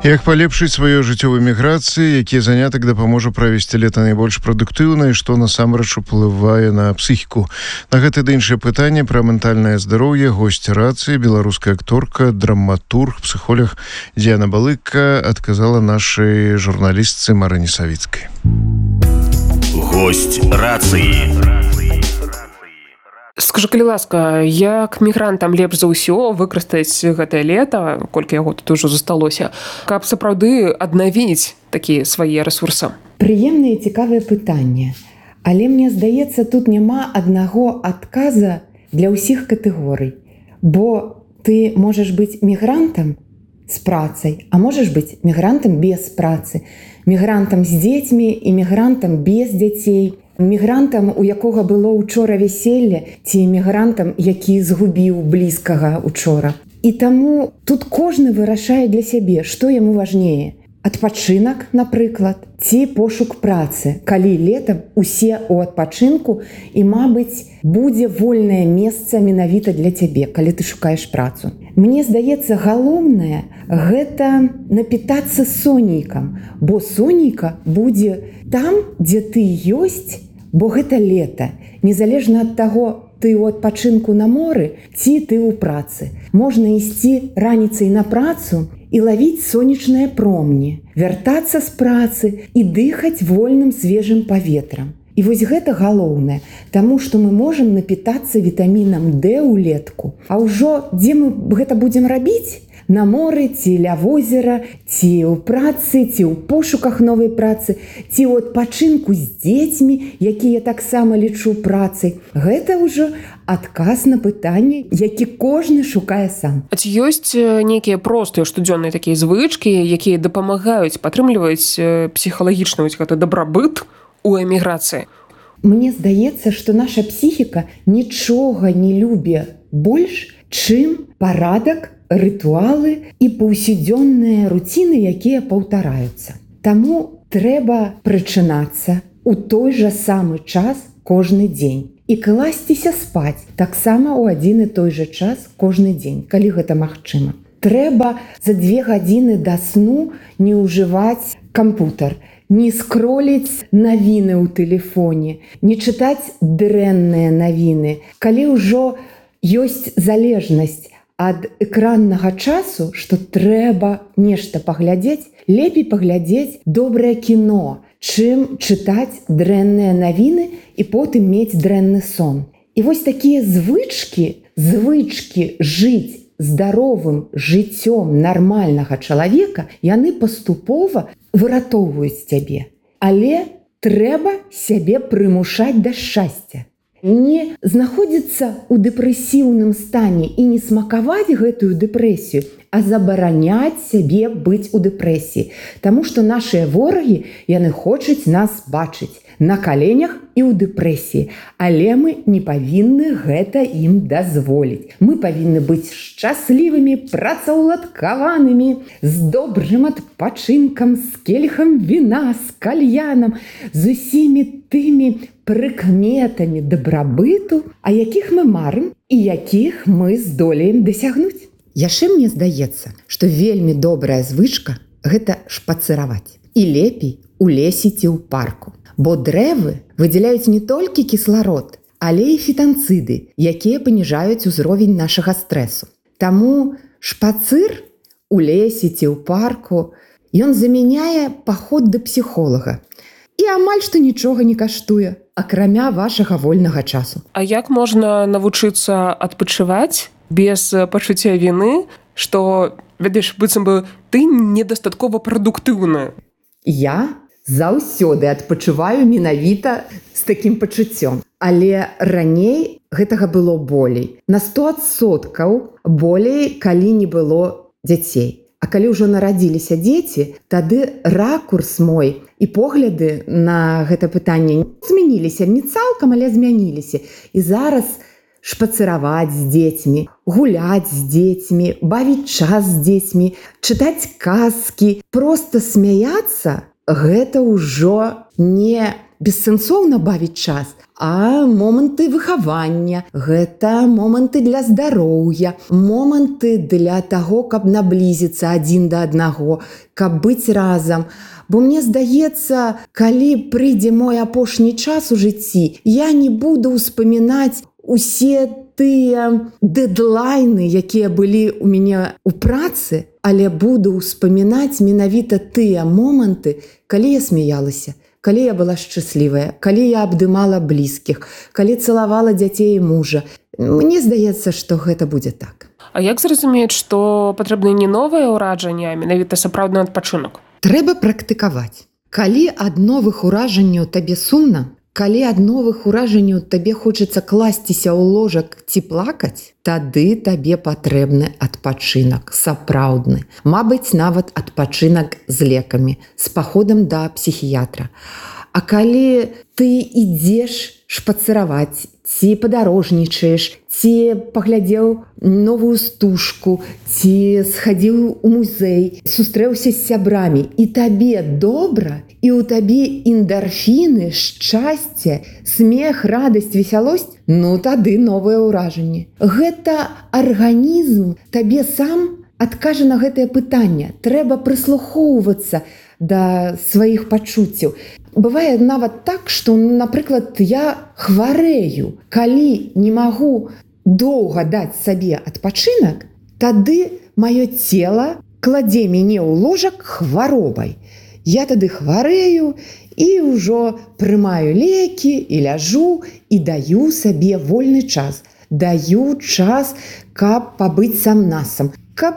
Як палепшыць сваё жыццё ў эміграцыі, які занятак дапаможа правесці лета найбольш прадуктыўна і што насамрэч уплывае на псіхіку. На гэта ды іншае пытанне пра ментальнае здароўе госць рацыі, беларуская акторка, драматург, псіхолог Діана Балыка адказала нашай журналістцы Марыне Савіцкай. Госць рацыі. Скажы, калі ласка, як мігрантам лепш за ўсё выкарыстаць гэтае лета, колькі яго тут ужо засталося, каб сапраўды аднавіць такія свае рэсурсы? Прыемнае і цікавае пытанне. Але мне здаецца, тут няма аднаго адказа для ўсіх катэгорый. Бо ты можаш быць мігрантам з працай, а можаш быць мігрантам без працы, мігрантам з дзецьмі і мігрантам без дзяцей, мігрантам, у якога было учора вяселле, ці мігрантам, які згубіў блізкага учора. І таму тут кожны вырашае для сябе, што яму важнее. Адпачынак, напрыклад, ці пошук працы, калі летам усе ў адпачынку і, мабыць, будзе вольнае месца менавіта для цябе, калі ты шукаеш працу. Мне здаецца, галоўнае гэта напітацца сонейкам, бо сонейка будзе там, дзе ты ёсць, бо гэта лета, незалежна ад таго, ты ў адпачынку на моры ці ты ў працы. Можна ісці раніцай на працу і лавіць сонечныя промні, вяртацца з працы і дыхаць вольным свежым паветрам. І вось гэта галоўнае, таму што мы можам напітацца вітамінам D ўлетку. А ўжо дзе мы гэта будзем рабіць? На моры, ці ля возера, ці ў працы, ці ў пошуках новай працы, ці ў адпачынку з дзецьмі, якія таксама лічу працай. Гэта ўжо адказ на пытанне, які кожны шукае сам. А ці ёсць нейкія простыя штодзённыя такія звычкі, якія дапамагаюць падтрымліваць псіхалагічны гэты дабрабыт у эміграцыі? Мне здаецца, што наша псіхіка нічога не любе больш, чым парадак, рытуалы і паўсядзённыя руціны, якія паўтараюцца. Таму трэба прачынацца ў той жа самы час кожны дзень і класціся спаць таксама ў адзін і той жа час кожны дзень, калі гэта магчыма. Трэба за 2 гадзіны да сну не ўжываць кампутар, не скроліць навіны ў тэлефоне, не чытаць дрэнныя навіны. Калі ўжо ёсць залежнасць ад экраннага часу, што трэба нешта паглядзець, лепей паглядзець добрае кіно, чым чытаць дрэнныя навіны і потым мець дрэнны сон. І вось такія звычкі жыць здаровым жыццём нармальнага чалавека, яны паступова выратоўваюць цябе. Але трэба сябе прымушаць да шчасця. Не знаходзіцца ў дэпрэсіўным стане і не смакаваць гэтую дэпрэсію, а забараняць сябе быць у дэпрэсіі. Таму што нашыя ворагі, яны хочуць нас бачыць на каленях і ў дэпрэсіі. Але мы не павінны гэта ім дазволіць. Мы павінны быць шчаслівымі, працаўладкаванымі, з добрым адпачынкам, з келіхам віна, з кальянам, з усімі тымі прыкметамі дабрабыту, а якіх мы марым і якіх мы здолеем дасягнуць. Яшчэ мне здаецца, што вельмі добрая звычка – гэта шпацыраваць. І лепей у лесе ці ў парку. Бо дрэвы выдзяляюць не толькі кісларод, але і фітанцыды, якія паніжаюць узровень нашага стрэсу. Таму шпацыр у лесе ці ў парку, ён замяняе паход да псіхолага. І амаль што нічога не каштуе, акрамя вашага вольнага часу. А як можна навучыцца адпачываць без пачуцця віны, што, ведаеш, быццам бы ты недастаткова прадуктыўная? Я заўсёды адпачываю менавіта з такім пачуццём. Але раней гэтага было болей. На 100% болей, калі не было дзяцей. А калі ўжо нарадзіліся дзеці, тады ракурс мой і погляды на гэта пытанне змяніліся. Не цалкам, але змяніліся. І зараз шпацыраваць з дзецьмі, гуляць з дзецьмі, бавіць час з дзецьмі, чытаць казкі, проста смяяцца, гэта ўжо не бессэнсоўна бавіць час, а моманты выхавання, гэта моманты для здароўя, моманты для таго, каб наблізіцца адзін да аднаго, каб быць разам. Бо мне здаецца, калі прыйдзе мой апошні час у жыцці, я не буду ўспамінаць усе тыя дэдлайны, якія былі ў мяне ў працы, але буду ўспамінаць менавіта тыя моманты, калі я смяялася, калі я была шчаслівая, калі я абдымала блізкіх, калі цалавала дзяцей і мужа. Мне здаецца, што гэта будзе так. А як зразумець, што патрэбны не новыя ўражанні, а менавіта сапраўдны адпачынак? Трэба практыкаваць. Калі ад новых уражанняў табе сумна, калі ад новых уражанняў табе хочацца класціся ў ложак ці плакаць, тады табе патрэбны адпачынак, сапраўдны. Мабыць, нават адпачынак з лекамі, з паходам да псіхіятра. А калі ты ідзеш шпацыраваць, ці падарожнічаеш, ці паглядзеў новую стужку, ці схадзіў у музей, сустрэўся з сябрамі, і табе добра, і ў табе эндарфіны, шчасце, смех, радасць, весялосць, ну тады новае ўражанне. Гэта арганізм табе сам адкажа на гэтае пытанне. Трэба прыслухоўвацца да сваіх пачуццяў. Бывае нават так, што, напрыклад, я хварэю. Калі не магу доўга даць сабе адпачынак, тады маё цела кладзе мяне ў ложак хваробай. Я тады хварэю і ўжо прымаю лекі і ляжу і даю сабе вольны час. Даю час, каб пабыць сам-насам, каб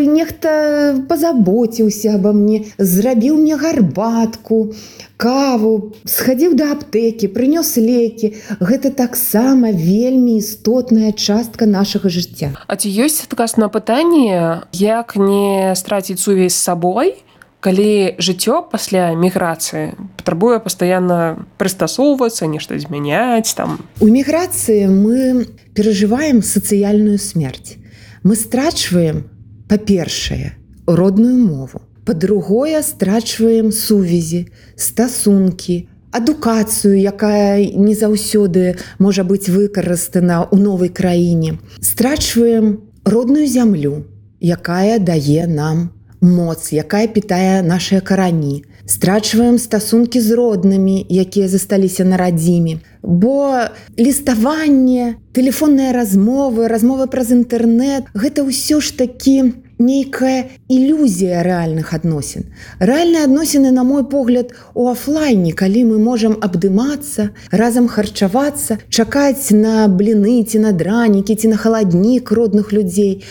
нехта пазаботіўся аба мне, зрабіў мне гарбатку, каву, схадзіў да аптэкі, прынёс лекі. Гэта таксама вельмі істотная частка нашага жыцця. А ці ёсць адказ на пытанне, як не страціць сувязь з сабой, калі жыццё пасля міграцыі патрабуе пастаянна прыстасоўвацца, нешта змяняць там? У міграцыі мы перажываем сацыяльную смерць. Мы страчваем, па-першае, родную мову. Па-другое, страчваем сувязі, стасункі, адукацыю, якая не заўсёды можа быць выкарыстана ў новай краіне. Страчваем родную зямлю, якая дае нам моц, якая пітае нашыя карані. Страчваем стасункі з роднымі, якія засталіся на радзіме. Бо ліставанне, тэлефонныя размовы, размовы праз інтэрнэт – гэта ўсё ж такі нейкая ілюзія рэальных адносін. Рэальныя адносіны, на мой погляд, у афлайне, калі мы можам абдымацца, разам харчавацца, чакаць на бліны ці на дранікі, ці на халаднік родных людзей.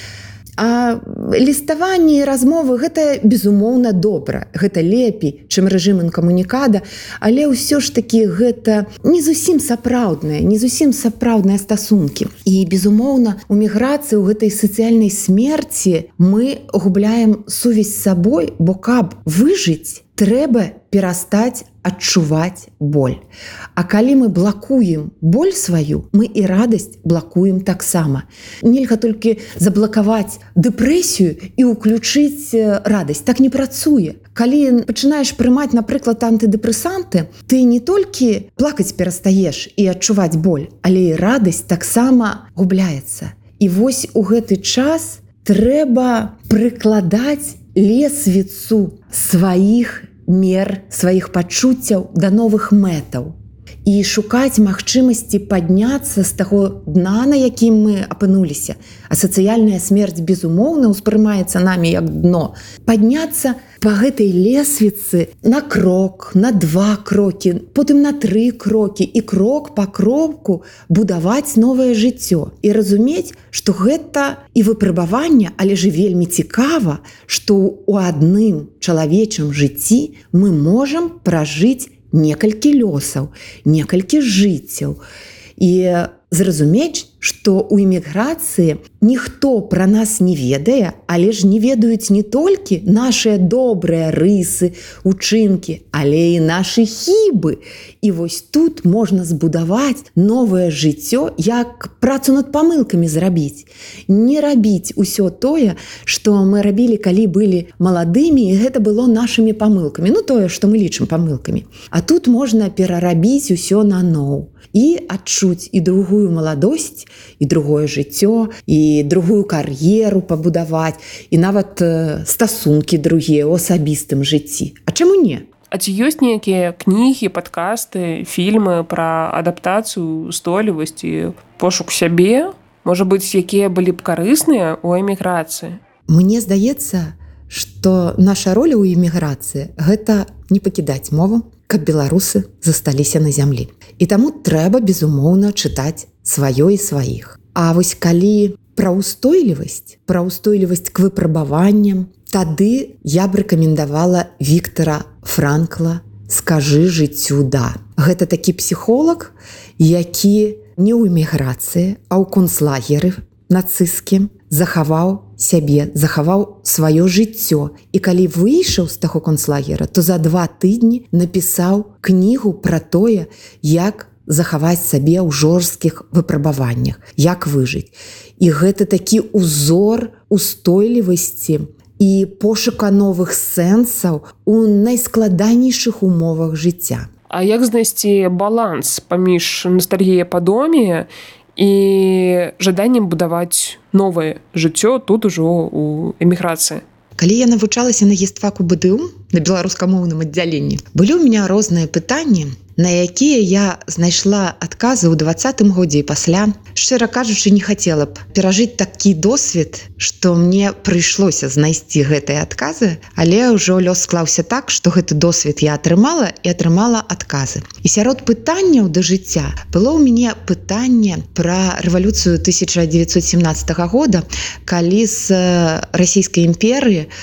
А ліставанне і размовы – гэта, безумоўна, добра. Гэта лепей, чым рэжым інкамунікада, але ўсё ж такі гэта не зусім сапраўдныя, не зусім сапраўдныя стасункі. І, безумоўна, у міграцыі, у гэтай сацыяльнай смерці мы губляем сувязь з сабой, бо каб выжыць, трэба перастаць адчуваць боль. А калі мы блакуем боль сваю, мы і радасць блакуем таксама. Нельга толькі заблакаваць дэпрэсію і ўключыць радасць. Так не працуе. Калі пачынаеш прымаць, напрыклад, антыдэпрэсанты, ты не толькі плакаць перастаеш і адчуваць боль, але і радасць таксама губляецца. І вось у гэты час трэба прыкладаць лесвіцу сваіх мер, сваіх пачуццяў да новых мэтаў і шукаць магчымасці падняцца з таго дна, на якім мы апынуліся. А сацыяльная смерць, безумоўна, успрымаецца намі як дно. Падняцца па гэтай лесвіцы на крок, на 2 крокі, потым на 3 крокі і крок па кроку будаваць новае жыццё. І разумець, што гэта і выпрабаванне, але ж вельмі цікава, што ў адным чалавечым жыцці мы можам пражыць некалькі лёсаў, некалькі жыццяў. І зразумець, што ў эміграцыі ніхто пра нас не ведае, але ж не ведаюць не толькі нашыя добрыя рысы, учынкі, але і нашы хібы. І вось тут можна збудаваць новае жыццё, як працу над памылкамі зрабіць. Не рабіць усё тое, што мы рабілі, калі былі маладымі, і гэта было нашымі памылкамі. Ну, тое, што мы лічым памылкамі. А тут можна перарабіць усё наноў і адчуць і другую маладосць, і другое жыццё, і другую кар'еру пабудаваць, і нават стасункі другія ў асабістым жыцці. А чаму не? А ці ёсць нейкія кнігі, падкасты, фільмы пра адаптацыю, устойлівасць і пошук сябе? Можа быць, якія былі б карысныя ў эміграцыі? Мне здаецца, што наша роля ў эміграцыі – гэта не пакідаць мову, каб беларусы засталіся на зямлі. І таму трэба, безумоўна, чытаць сваё і сваіх. А вось калі пра ўстойлівасць к выпрабаванням, тады я б рэкамендавала Віктара Франкла «Скажы жыццю да». Гэта такі псіхолог, які не ў эміграцыі, а ў концлагеры нацысцкім захаваў сябе, захаваў сваё жыццё. І калі выйшаў з таго концлагера, то за 2 тыдні напісаў кнігу пра тое, як захаваць сабе ў жорсткіх выпрабаваннях, як выжыць. І гэта такі ўзор устойлівасці і пошука новых сэнсаў у найскладанейшых умовах жыцця. А як знайсці баланс паміж ностальгіяй па доме і жаданнем будаваць новае жыццё тут ужо ў эміграцыі? Калі я навучалася на гістфаку БДУ, на беларускамоўным аддзяленні, былі ў мяне розныя пытанні, на якія я знайшла адказы ў 20-м годзе і пасля. Шчыра кажучы, не хацела б перажыць такі досвед, што мне прыйшлося знайсці гэтыя адказы, але ўжо лёс склаўся так, што гэты досвед я атрымала і атрымала адказы. І сярод пытанняў да жыцця было ў мяне пытанне пра рэвалюцыю 1917 года, калі з расійскай імперыі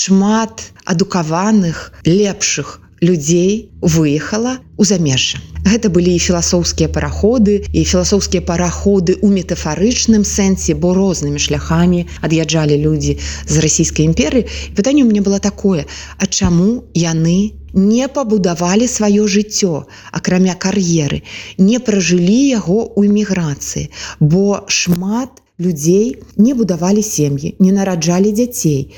шмат адукаваных, лепшых людзей выехала ў замежжа. Гэта былі і філасофскія параходы, і філасофскія параходы ў метафарычным сэнсе, бо рознымі шляхамі ад'язджалі людзі з расійскай імперыі. І пытанне ў мяне было такое: а чаму яны не пабудавалі сваё жыццё, акрамя кар'еры, не пражылі яго ў эміграцыі? Бо шмат людзей не будавалі сем'і, не нараджалі дзяцей,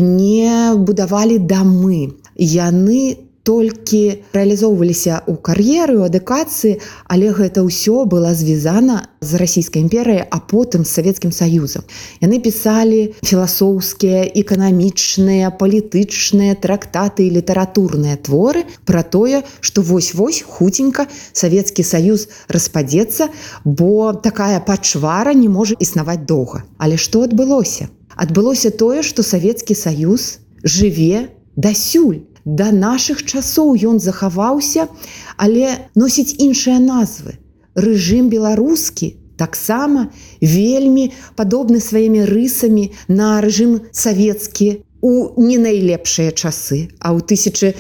не будавалі дамы. Яны толькі рэалізоўваліся ў кар'еры, у адукацыі, але гэта ўсё было звязана з расійскай імперыяй, а потым з Савецкім Саюзам. Яны пісалі філасофскія, эканамічныя, палітычныя трактаты і літаратурныя творы пра тое, што вось-вось хуценька Савецкі Саюз распадзецца, бо такая пачвара не можа існаваць доўга. Але што адбылося? Адбылося тое, што Савецкі Саюз жыве дасюль. Да нашых часоў ён захаваўся, але носіць іншыя назвы. Рэжым беларускі таксама вельмі падобны сваімі рысамі на рэжым савецкі у не найлепшыя часы, а ў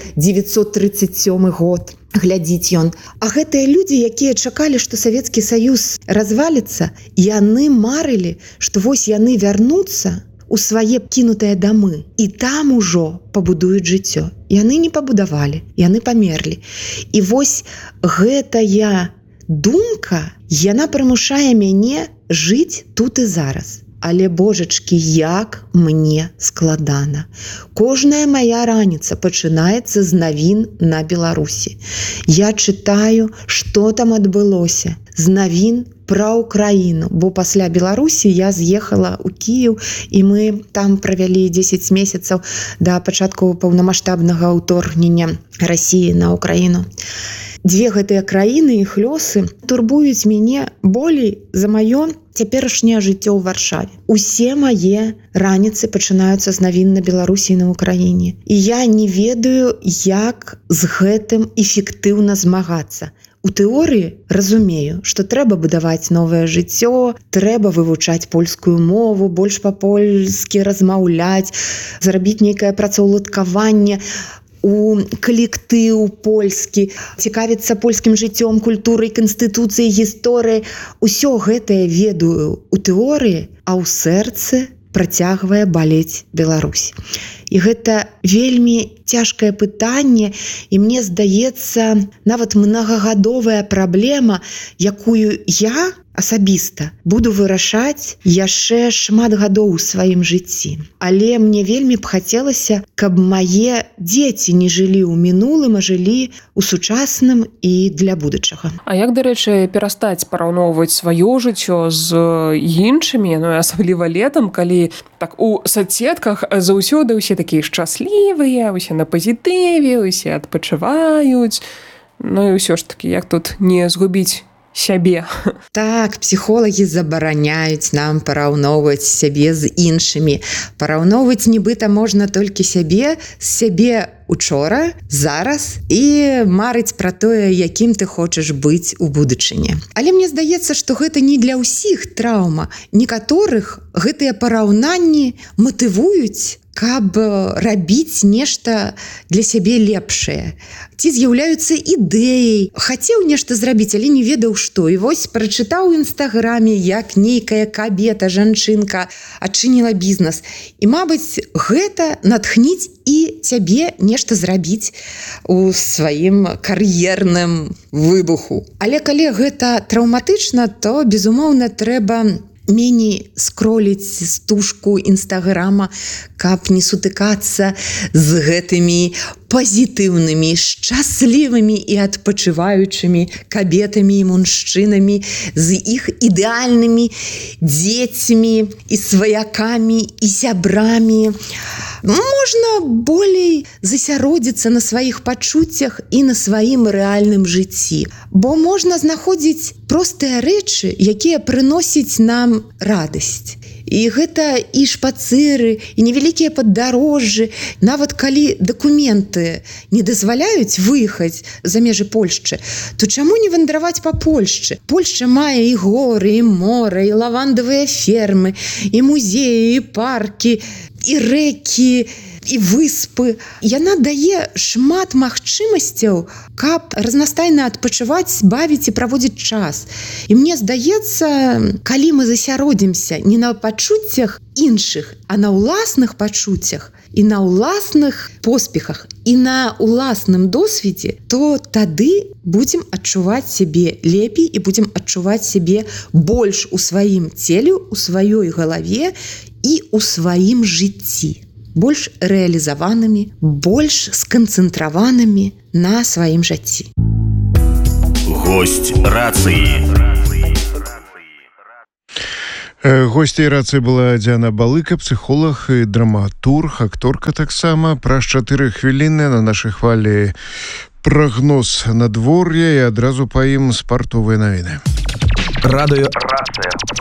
1937 год. Глядзіць ён. А гэтыя людзі, якія чакалі, што Савецкі Саюз разваліцца, яны марылі, што вось яны вярнуцца у свае кінутыя дамы, і там ужо пабудуюць жыццё. Яны не пабудавалі, яны памерлі. І вось гэтая думка, яна прымушае мяне жыць тут і зараз. Але, божачкі, як мне складана. Кожная мая раніца пачынаецца з навін на Беларусі. Я чытаю, што там адбылося, з навін пра Украіну, бо пасля Беларусі я з'ехала ў Кіеў, і мы там правялі 10 месяцаў да пачатку паўнамаштабнага ўторгнення Расіі на Украіну. Дзве гэтыя краіны, іх лёсы турбуюць мяне болей за маё цяперашняе жыццё ў Варшаве. Усе мае раніцы пачынаюцца з навін на Беларусі і на Украіне. І я не ведаю, як з гэтым эфектыўна змагацца. У тэорыі разумею, што трэба будаваць новае жыццё, трэба вывучаць польскую мову, больш па-польскі размаўляць, зрабіць нейкае працаўладкаванне. у калектыў польскі, цікавіцца польскім жыццём, культурай, канстытуцыяй, гісторыяй. Усё гэтае ведаю у тэорыі, а ў сэрцы працягвае балець Беларусь. І гэта вельмі цяжкае пытанне, і мне здаецца, нават мнагагадовая праблема, якую я асабіста буду вырашаць яшчэ шмат гадоў у сваім жыцці. Але мне вельмі б хацелася, каб мае дзеці не жылі ў мінулым, а жылі ў сучасным і для будучага. А як, дарэчы, перастаць параўноўваць сваё жыццё з іншымі, ну і асабліва летам, калі так у соцсетках заўсёды ўсе такія шчаслівыя, усе на пазітыве, усе адпачываюць. Ну і ўсё ж такі, як тут не згубіць сябе? Так, псіхолагі забараняюць нам параўноўваць сябе з іншымі. Параўноўваць нібыта можна толькі сябе з сябе учора, зараз і марыць пра тое, якім ты хочаш быць у будучыні. Але мне здаецца, што гэта не для ўсіх траўма. Некаторых гэтыя параўнанні матывуюць, каб рабіць нешта для сябе лепшае. Ці з'яўляюцца ідэяй. Хацеў нешта зрабіць, але не ведаў што. І вось прачытаў у інстаграме, як нейкая кабета, жанчынка адчыніла бізнес. І, мабыць, гэта натхніць і цябе нешта зрабіць у сваім кар'ерным выбуху. Але калі гэта траўматычна, то, безумоўна, трэба меней скроліць стужку інстаграма, каб не сутыкацца з гэтымі пазітыўнымі, шчаслівымі і адпачываючымі кабетамі і мужчынамі, з іх ідэальнымі дзецьмі і сваякамі і сябрамі. Можна болей засяродзіцца на сваіх пачуццях і на сваім рэальным жыцці. Бо можна знаходзіць простыя рэчы, якія прыносяць нам радасць. І гэта і шпацыры, і невялікія падарожжы. Нават калі дакументы не дазваляюць выехаць за межы Польшчы, то чаму не вандраваць па Польшчы? Польшча мае і горы, і мора, і лавандавыя фермы, і музеі, і паркі, і рэкі, і выспы. Яна дае шмат магчымасцяў, каб разнастайна адпачываць, бавіць і праводзіць час. І мне здаецца, калі мы засяродзімся не на пачуццях іншых, а на ўласных пачуццях і на ўласных поспехах і на ўласным досведзе, то тады будзем адчуваць сябе лепей і будзем адчуваць сябе больш у сваім целе, у сваёй галаве і у сваім жыцці. Больш рэалізаванымі, больш сканцэнтраванымі на сваім жыцці. Госць рацыі. Госцей рацыі была Дзяна Балыка, псіхолог і драматург, акторка таксама. Праз 4 хвіліны на нашай хвалі прагноз надвор'я і адразу па ім спартовыя навіны. Радыё Рацыя.